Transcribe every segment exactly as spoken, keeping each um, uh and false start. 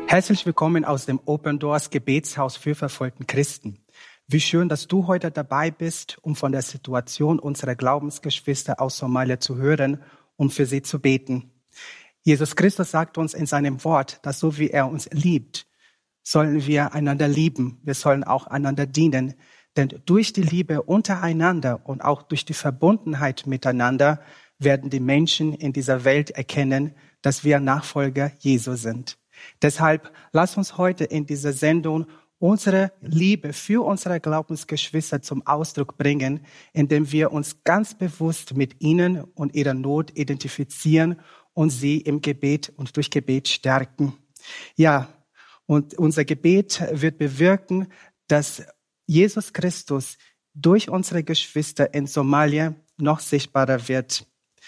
Herzlich willkommen aus dem Open Doors Gebetshaus für verfolgten Christen. Wie schön, dass du heute dabei bist, um von der Situation unserer Glaubensgeschwister aus Somalia zu hören und für sie zu beten. Jesus Christus sagt uns in seinem Wort, dass so wie er uns liebt, sollen wir einander lieben. Wir sollen auch einander dienen. Denn durch die Liebe untereinander und auch durch die Verbundenheit miteinander werden die Menschen in dieser Welt erkennen, dass wir Nachfolger Jesu sind. Deshalb lass uns heute in dieser Sendung unsere Liebe für unsere Glaubensgeschwister zum Ausdruck bringen, indem wir uns ganz bewusst mit ihnen und ihrer Not identifizieren und sie im Gebet und durch Gebet stärken. Ja, und unser Gebet wird bewirken, dass Jesus Christus durch unsere Geschwister in Somalia noch sichtbarer wird.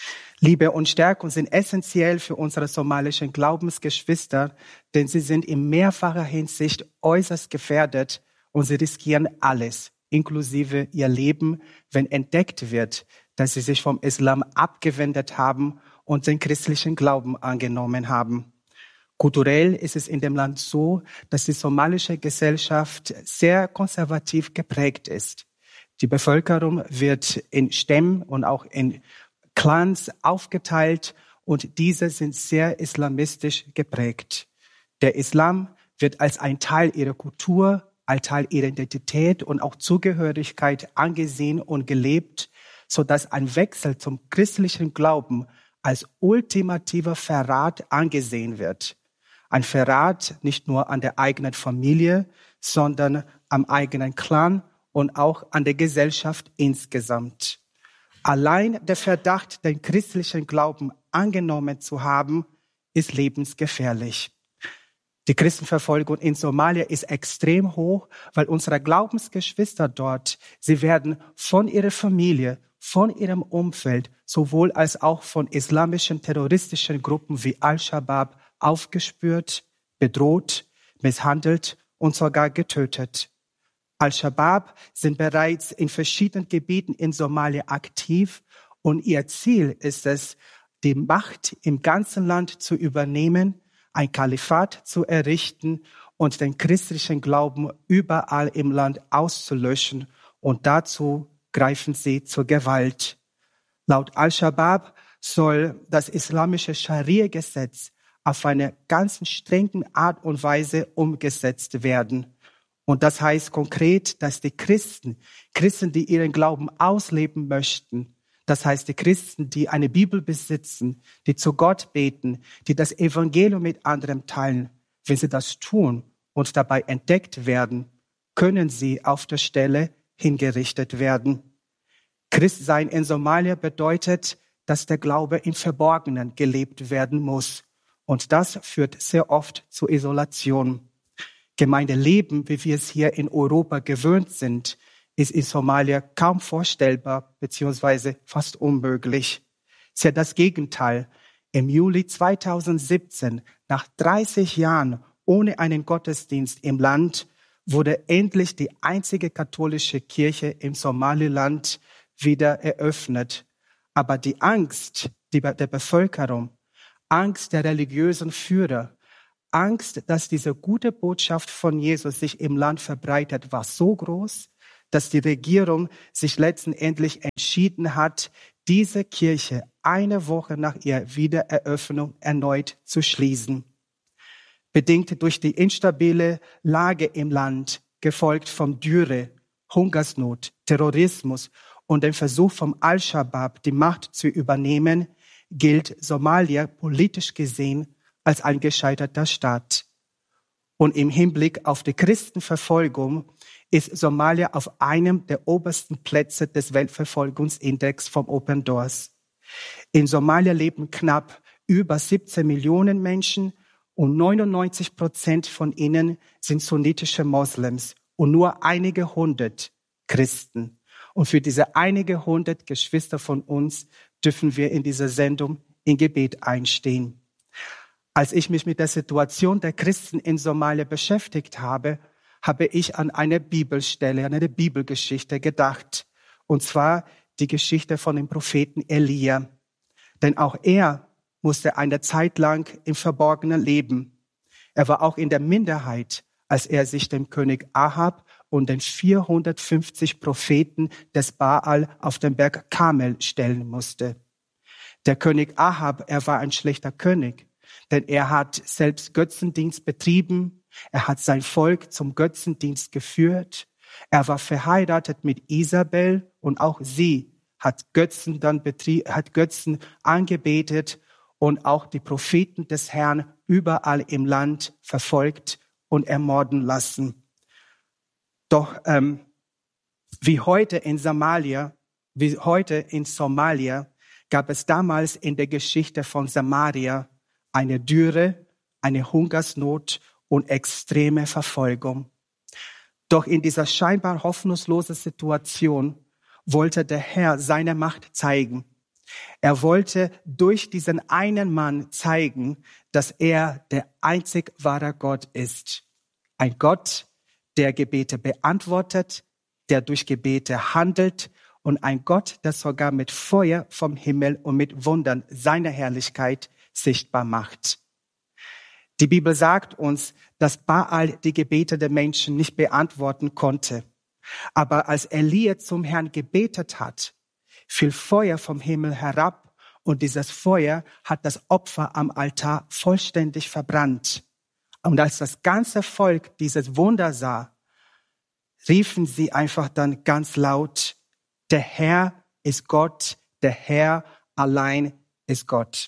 Liebe und Stärkung sind essentiell für unsere somalischen Glaubensgeschwister, denn sie sind in mehrfacher Hinsicht äußerst gefährdet und sie riskieren alles, inklusive ihr Leben, wenn entdeckt wird, dass sie sich vom Islam abgewendet haben und den christlichen Glauben angenommen haben. Kulturell ist es in dem Land so, dass die somalische Gesellschaft sehr konservativ geprägt ist. Die Bevölkerung wird in Stämmen und auch in Clans aufgeteilt und diese sind sehr islamistisch geprägt. Der Islam wird als ein Teil ihrer Kultur, ein Teil ihrer Identität und auch Zugehörigkeit angesehen und gelebt, sodass ein Wechsel zum christlichen Glauben als ultimativer Verrat angesehen wird. Ein Verrat nicht nur an der eigenen Familie, sondern am eigenen Clan und auch an der Gesellschaft insgesamt. Allein der Verdacht, den christlichen Glauben angenommen zu haben, ist lebensgefährlich. Die Christenverfolgung in Somalia ist extrem hoch, weil unsere Glaubensgeschwister dort, sie werden von ihrer Familie, von ihrem Umfeld, sowohl als auch von islamischen terroristischen Gruppen wie Al-Shabaab aufgespürt, bedroht, misshandelt und sogar getötet. Al-Shabaab sind bereits in verschiedenen Gebieten in Somalia aktiv und ihr Ziel ist es, die Macht im ganzen Land zu übernehmen, ein Kalifat zu errichten und den christlichen Glauben überall im Land auszulöschen und dazu greifen sie zur Gewalt. Laut Al-Shabaab soll das islamische Scharia-Gesetz auf eine ganz strenge Art und Weise umgesetzt werden. Und das heißt konkret, dass die Christen, Christen, die ihren Glauben ausleben möchten, das heißt die Christen, die eine Bibel besitzen, die zu Gott beten, die das Evangelium mit anderen teilen, wenn sie das tun und dabei entdeckt werden, können sie auf der Stelle hingerichtet werden. Christsein in Somalia bedeutet, dass der Glaube im Verborgenen gelebt werden muss. Und das führt sehr oft zu Isolation. Gemeindeleben, wie wir es hier in Europa gewöhnt sind, ist in Somalia kaum vorstellbar bzw. fast unmöglich. Es ist ja das Gegenteil. Im Juli zweitausendsiebzehn, nach dreißig Jahren ohne einen Gottesdienst im Land, wurde endlich die einzige katholische Kirche im Somaliland wieder eröffnet. Aber die Angst der Bevölkerung, Angst der religiösen Führer, Angst, dass diese gute Botschaft von Jesus sich im Land verbreitet, war so groß, dass die Regierung sich letztendlich entschieden hat, diese Kirche eine Woche nach ihrer Wiedereröffnung erneut zu schließen. Bedingt durch die instabile Lage im Land, gefolgt von Dürre, Hungersnot, Terrorismus und dem Versuch vom Al-Shabaab, die Macht zu übernehmen, gilt Somalia politisch gesehen als ein gescheiterter Staat. Und im Hinblick auf die Christenverfolgung ist Somalia auf einem der obersten Plätze des Weltverfolgungsindex vom Open Doors. In Somalia leben knapp über siebzehn Millionen Menschen und neunundneunzig Prozent von ihnen sind sunnitische Moslems und nur einige hundert Christen. Und für diese einige hundert Geschwister von uns dürfen wir in dieser Sendung in Gebet einstehen. Als ich mich mit der Situation der Christen in Somalia beschäftigt habe, habe ich an eine Bibelstelle, an eine Bibelgeschichte gedacht. Und zwar die Geschichte von dem Propheten Elia. Denn auch er musste eine Zeit lang im Verborgenen leben. Er war auch in der Minderheit, als er sich dem König Ahab und den vierhundertfünfzig Propheten des Baal auf dem Berg Karmel stellen musste. Der König Ahab, er war ein schlechter König, denn er hat selbst Götzendienst betrieben, er hat sein Volk zum Götzendienst geführt, er war verheiratet mit Isabel und auch sie hat Götzen dann betrie- hat Götzen angebetet und auch die Propheten des Herrn überall im Land verfolgt und ermorden lassen. Doch ähm, wie heute in Somalia, wie heute in Somalia, gab es damals in der Geschichte von Samaria eine Dürre, eine Hungersnot und extreme Verfolgung. Doch in dieser scheinbar hoffnungslosen Situation wollte der Herr seine Macht zeigen. Er wollte durch diesen einen Mann zeigen, dass er der einzig wahre Gott ist. Ein Gott, der Gebete beantwortet, der durch Gebete handelt und ein Gott, der sogar mit Feuer vom Himmel und mit Wundern seine Herrlichkeit sichtbar macht. Die Bibel sagt uns, dass Baal die Gebete der Menschen nicht beantworten konnte. Aber als Elia zum Herrn gebetet hat, fiel Feuer vom Himmel herab und dieses Feuer hat das Opfer am Altar vollständig verbrannt. Und als das ganze Volk dieses Wunder sah, riefen sie einfach dann ganz laut: Der Herr ist Gott, der Herr allein ist Gott.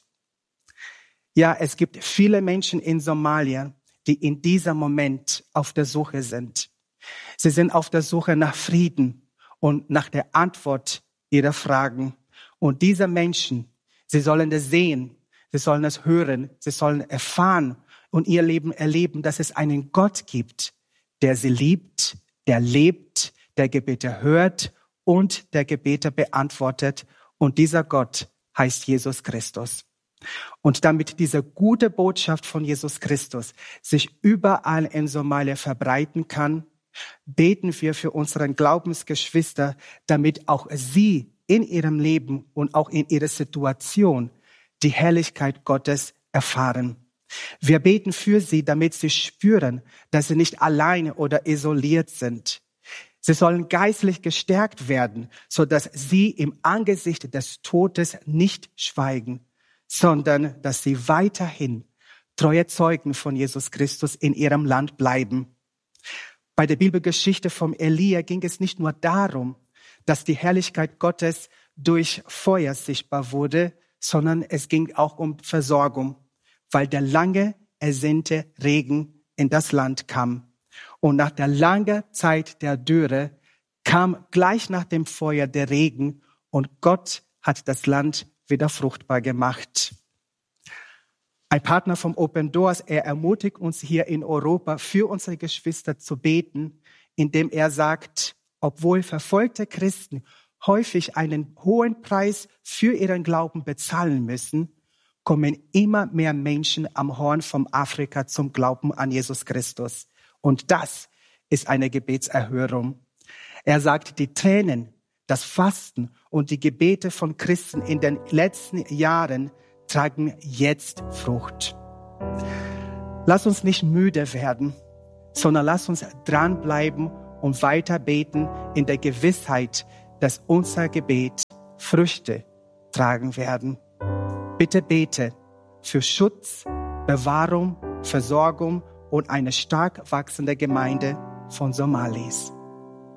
Ja, es gibt viele Menschen in Somalia, die in diesem Moment auf der Suche sind. Sie sind auf der Suche nach Frieden und nach der Antwort ihrer Fragen. Und diese Menschen, sie sollen es sehen, sie sollen es hören, sie sollen erfahren und ihr Leben erleben, dass es einen Gott gibt, der sie liebt, der lebt, der Gebete hört und der Gebete beantwortet. Und dieser Gott heißt Jesus Christus. Und damit diese gute Botschaft von Jesus Christus sich überall in Somalia verbreiten kann, beten wir für unseren Glaubensgeschwister, damit auch sie in ihrem Leben und auch in ihrer Situation die Herrlichkeit Gottes erfahren. Wir beten für sie, damit sie spüren, dass sie nicht alleine oder isoliert sind. Sie sollen geistlich gestärkt werden, sodass sie im Angesicht des Todes nicht schweigen, sondern dass sie weiterhin treue Zeugen von Jesus Christus in ihrem Land bleiben. Bei der Bibelgeschichte vom Elia ging es nicht nur darum, dass die Herrlichkeit Gottes durch Feuer sichtbar wurde, sondern es ging auch um Versorgung, weil der lange ersehnte Regen in das Land kam. Und nach der langen Zeit der Dürre kam gleich nach dem Feuer der Regen und Gott hat das Land wieder fruchtbar gemacht. Ein Partner vom Open Doors, er ermutigt uns hier in Europa für unsere Geschwister zu beten, indem er sagt, obwohl verfolgte Christen häufig einen hohen Preis für ihren Glauben bezahlen müssen, kommen immer mehr Menschen am Horn von Afrika zum Glauben an Jesus Christus. Und das ist eine Gebetserhörung. Er sagt, die Tränen, das Fasten und die Gebete von Christen in den letzten Jahren tragen jetzt Frucht. Lass uns nicht müde werden, sondern lass uns dranbleiben und weiter beten in der Gewissheit, dass unser Gebet Früchte tragen werden. Bitte bete für Schutz, Bewahrung, Versorgung und eine stark wachsende Gemeinde von Somalis.